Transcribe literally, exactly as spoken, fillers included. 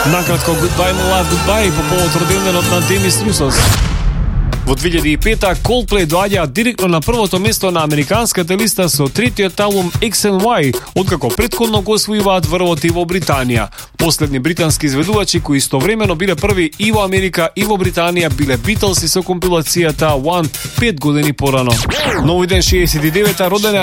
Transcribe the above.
Накратко, Goodbye My Love Goodbye по повод роденденот на Демис Русос. Во две илјади и пета Coldplay доаѓаат директно на првото место на американската листа со третиот албум X and Y, откако претходно го освојуваат врвот и во Британија. Последни британски изведувачи кои истовремено биле први и во Америка и во Британија биле Beatles со компилацијата One пет години порано. Нови ден шеесет и девета родена